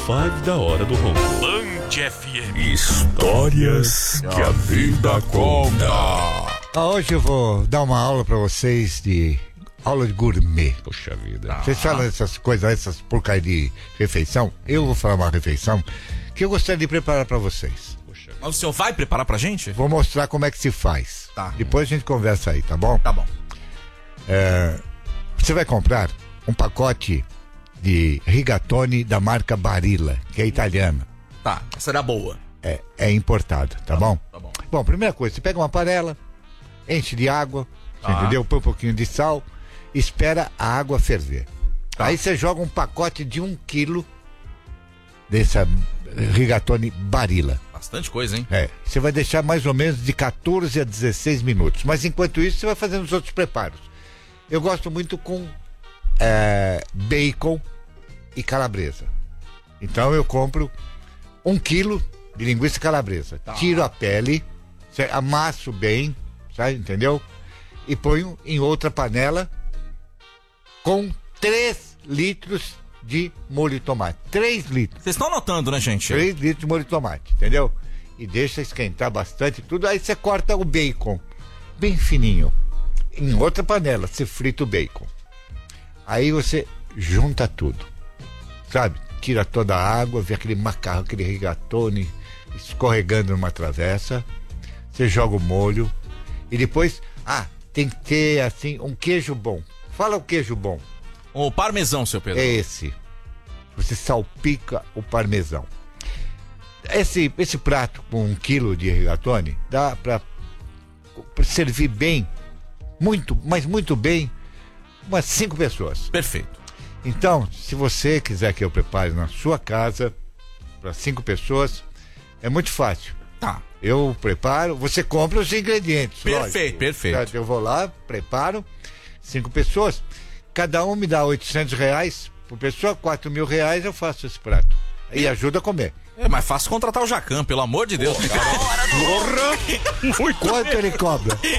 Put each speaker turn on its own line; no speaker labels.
5 da hora do ronco.
Band FM.
Histórias que a vida conta.
Hoje eu vou dar uma aula pra vocês de aula de gourmet.
Poxa vida.
Vocês falam essas coisas, essas porcarias de refeição. Eu vou falar uma refeição que eu gostaria de preparar pra vocês.
Mas o senhor vai preparar pra gente?
Vou mostrar como é que se faz.
Tá.
Depois a gente conversa aí, tá bom?
Tá bom.
Você vai comprar um pacote de rigatoni da marca Barilla, que é italiana.
Tá, será boa.
É importada, tá bom?
Tá bom.
Bom, primeira coisa, você pega uma panela, enche de água, você entendeu? Põe um pouquinho de sal, espera a água ferver.
Tá.
Aí você joga um pacote de 1 quilo dessa rigatoni Barilla.
Bastante coisa, hein?
Você vai deixar mais ou menos de 14 a 16 minutos. Mas enquanto isso, você vai fazendo os outros preparos. Eu gosto muito com bacon e calabresa. Então eu compro 1 quilo de linguiça calabresa.
Tá.
Tiro a pele, amasso bem, sabe, entendeu? E ponho em outra panela com 3 litros de molho de tomate. 3 litros.
Vocês estão anotando, né, gente?
3 litros de molho de tomate, entendeu? E deixa esquentar bastante tudo. Aí você corta o bacon bem fininho. Em outra panela, você frita o bacon. Aí você junta tudo, sabe? Tira toda a água, vê aquele macarrão, aquele rigatoni escorregando numa travessa. Você joga o molho. E depois, tem que ter, assim, um queijo bom. Fala o queijo bom.
O parmesão, seu Pedro.
É esse. Você salpica o parmesão. Esse prato com 1 quilo de rigatoni dá pra servir bem, mas muito bem, umas 5 pessoas.
Perfeito.
Então, se você quiser que eu prepare na sua casa para 5 pessoas, é muito fácil.
Tá.
Eu preparo, você compra os ingredientes.
Perfeito,
lógico.
perfeito.
Eu vou lá, preparo, 5 pessoas, cada um me dá R$800 por pessoa, R$4.000 eu faço esse prato. E ajuda a comer.
É mais fácil contratar o Jacan, pelo amor de Deus.
Quanto ele cobra?